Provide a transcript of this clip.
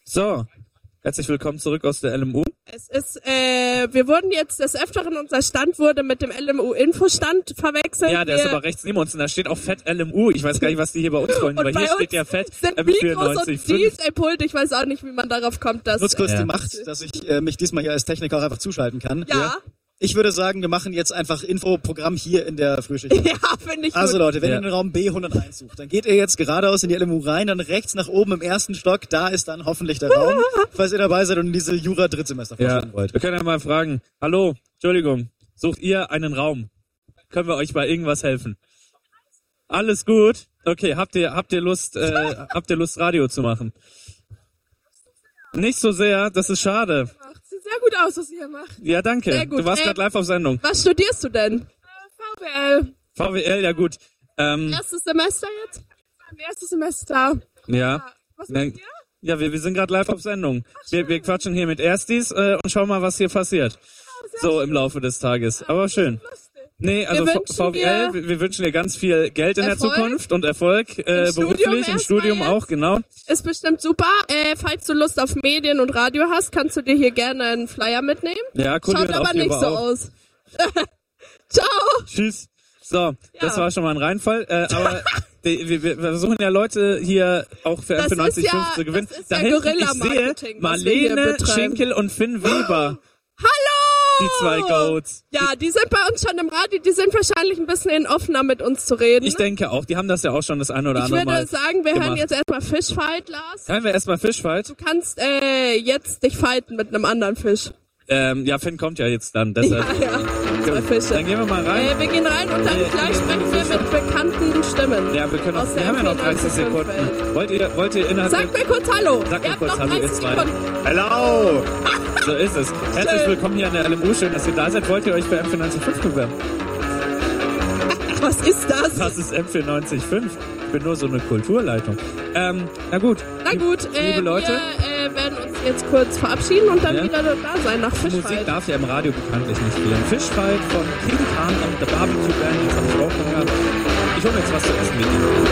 So, herzlich willkommen zurück aus der LMU. Es ist, wir wurden jetzt des Öfteren, unser Stand wurde mit dem LMU-Infostand verwechselt. Ja, der ist aber rechts neben uns und da steht auch fett LMU. Ich weiß gar nicht, was die hier bei uns wollen, aber hier steht ja fett M94.5. DJ-Pult, ich weiß auch nicht, wie man darauf kommt, dass... Nutz kurz die Macht, dass ich mich diesmal hier als Techniker auch einfach zuschalten kann. Ja. Ich würde sagen, wir machen jetzt einfach Infoprogramm hier in der Frühschicht. Ja, finde ich Also gut. Leute, wenn ihr den Raum B101 sucht, dann geht ihr jetzt geradeaus in die LMU rein, dann rechts nach oben im ersten Stock, da ist dann hoffentlich der Raum, falls ihr dabei seid und diese Jura-Drittsemester vorstellen wollt. Wir können ja mal fragen, hallo, Entschuldigung, sucht ihr einen Raum? Können wir euch bei irgendwas helfen? Alles gut? Okay, habt ihr Lust Radio zu machen? Nicht so sehr, das ist schade. Sieht sehr gut aus, was ihr hier macht. Ja, danke. Sehr gut. Du warst gerade live auf Sendung. Was studierst du denn? VWL. VWL, ja gut. Erstes Semester jetzt? Erstes Semester. Ja. Was macht ihr? Ja, wir sind gerade live auf Sendung. Wir quatschen hier mit Erstis und schauen mal, was hier passiert. So im Laufe des Tages. Aber schön. Nee, also VWL, wir wünschen dir ganz viel Geld in der Zukunft und Erfolg, beruflich, im Studium auch, genau. Ist bestimmt super. Falls du Lust auf Medien und Radio hast, kannst du dir hier gerne einen Flyer mitnehmen. Ja, cool. Schaut aber nicht so aus. Ciao. Tschüss. So, das war schon mal ein Reinfall. Aber wir versuchen ja Leute hier auch für M94.5 zu gewinnen. Da hinten, ich sehe Marlene Schinkel und Finn Weber. Hallo! Die zwei Goats. Ja, die sind bei uns schon im Radio, die sind wahrscheinlich ein bisschen offener mit uns zu reden. Ich denke auch, die haben das ja auch schon das eine oder andere Mal Ich würde sagen, wir gemacht. hören jetzt erstmal Fischfight, Lars. Hören wir erstmal Fischfight? Du kannst jetzt dich fighten mit einem anderen Fisch. Ja, Finn kommt ja jetzt dann, deshalb. Ja, zwei Fische. Dann gehen wir mal rein. Wir gehen rein und dann gleich sprechen wir mit bekannten Stimmen. Ja, wir haben ja noch 30 Sekunden. Wollt ihr innerhalb... Sagt mir kurz Hallo. Sag mir kurz Hallo, ihr zwei. Hello! So ist es. Herzlich willkommen hier an der LMU. Schön, dass ihr da seid. Wollt ihr euch für M94.5 bewerben? Was ist das? Das ist M94.5. Ich bin nur so eine Kulturleitung. Na gut. Liebe Leute. Wir werden uns jetzt kurz verabschieden und dann wieder da sein nach Fischfight. Musik darf ja im Radio bekanntlich nicht fehlen. Fischfight von King Khan und The Barbecue Band. Jetzt habe ich auch Hunger. Ich hole mir jetzt was zu essen mit Ihnen.